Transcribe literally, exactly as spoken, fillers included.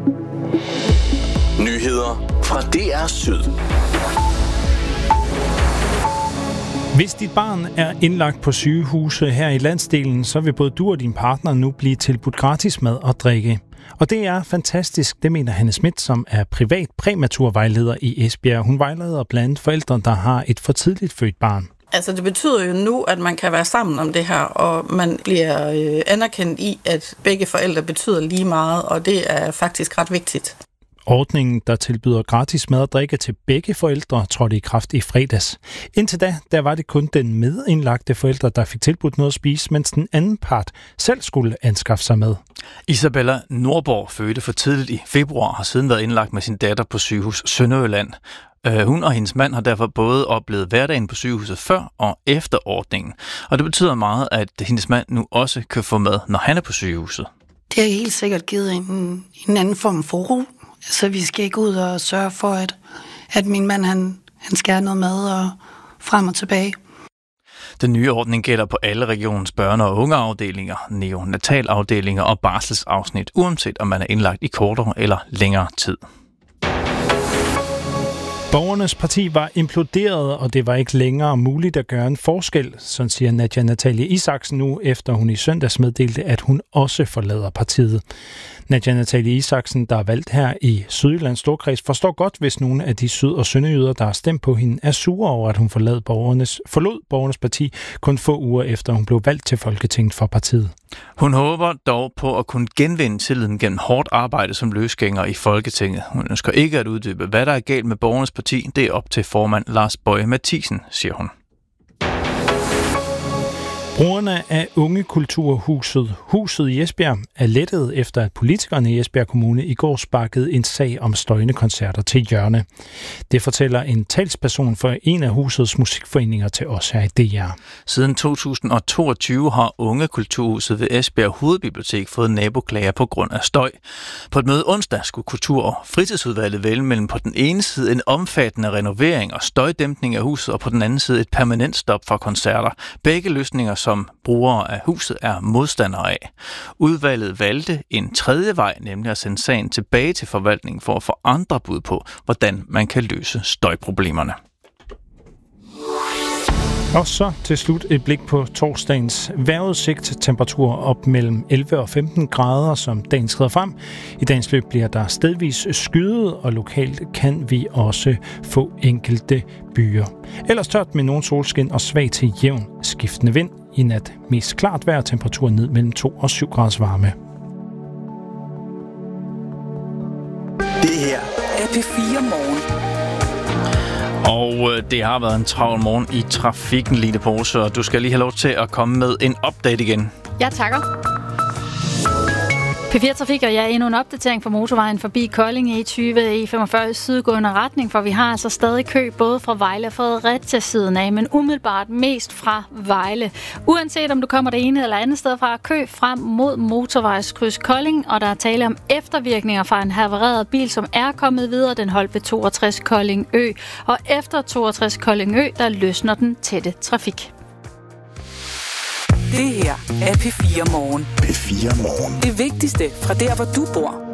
Nyheder fra D R Syd. Hvis dit barn er indlagt på sygehuse her i landsdelen, så vil både du og din partner nu blive tilbudt gratis mad og drikke. Og det er fantastisk, det mener Hanne Schmidt, som er privat præmaturvejleder i Esbjerg. Hun vejleder blandt forældre, der har et for tidligt født barn. Altså det betyder jo nu, at man kan være sammen om det her, og man bliver øh, anerkendt i, at begge forældre betyder lige meget, og det er faktisk ret vigtigt. Ordningen, der tilbyder gratis mad og drikke til begge forældre, trådte i kraft i fredags. Indtil da, der var det kun den medindlagte forældre, der fik tilbudt noget at spise, mens den anden part selv skulle anskaffe sig mad. Isabella Nordborg fødte for tidligt i februar og har siden været indlagt med sin datter på sygehus Sønderjylland. Hun og hendes mand har derfor både oplevet hverdagen på sygehuset før og efter ordningen. Og det betyder meget, at hendes mand nu også kan få mad, når han er på sygehuset. Det har helt sikkert givet en, en anden form for ro. Så vi skal ikke ud og sørge for, at, at min mand han, han skal have noget mad og frem og tilbage. Den nye ordning gælder på alle regionens børne- og ungeafdelinger, neonatalafdelinger og barselsafsnit, uanset om man er indlagt i kortere eller længere tid. Borgernes parti var imploderet, og det var ikke længere muligt at gøre en forskel, sådan siger Nadja Natalie Isaksen nu, efter hun i søndags meddelte, at hun også forlader partiet. Nadja Natalie Isaksen, der er valgt her i Sydjyllands Storkreds, forstår godt, hvis nogle af de syd- og sønderjyder, der har stemt på hende, er sure over, at hun forlod borgernes, forlod borgernes parti kun få uger efter hun blev valgt til Folketinget for partiet. Hun håber dog på at kunne genvinde tilliden gennem hårdt arbejde som løsgænger i Folketinget. Hun ønsker ikke at uddybe, hvad der er galt med borgernes parti. Det er op til formand Lars Boje Mathiesen, siger hun. Brugerne af Ungekulturhuset Huset i Esbjerg er lettet efter, at politikerne i Esbjerg Kommune i går sparkede en sag om støjende koncerter til hjørne. Det fortæller en talsperson for en af husets musikforeninger til os her i D R. Siden to tusind og toogtyve har Ungekulturhuset ved Esbjerg Hovedbibliotek fået naboklager på grund af støj. På et møde onsdag skulle Kultur- og Fritidsudvalget vælge mellem på den ene side en omfattende renovering og støjdæmpning af huset, og på den anden side et permanent stop for koncerter. Begge løsninger, som brugere af huset er modstandere af. Udvalget valgte en tredje vej, nemlig at sende sagen tilbage til forvaltningen for at få andre bud på, hvordan man kan løse støjproblemerne. Og så til slut et blik på torsdagens vejrudsigt. Temperatur op mellem elleve og femten grader, som dagen skrider frem. I dagens løb bliver der stedvis skyet, og lokalt kan vi også få enkelte byer. Ellers tørt med nogen solskin og svag til jævn skiftende vind. I nat mest klart vejr, temperatur ned mellem to og syv graders varme. Det her er P fire Morgen. Og det har været en travl morgen i trafikken, Line Pose, og du skal lige have lov til at komme med en update igen. Jeg takker. P fire Trafik, og jeg er endnu en opdatering fra motorvejen forbi Kolding E tyve E femogfyrre i sydgående retning, for vi har altså stadig kø både fra Vejle og Fredericia siden af, men umiddelbart mest fra Vejle. Uanset om du kommer det ene eller andet sted fra, kø frem mod motorvejskryds Kolding, og der er tale om eftervirkninger fra en havareret bil, som er kommet videre. Den holdt ved toogtres Kolding Ø, og efter toogtres Kolding Ø, der løsner den tætte trafik. Det her er P fire Morgen. P fire Morgen. Det vigtigste fra der, hvor du bor.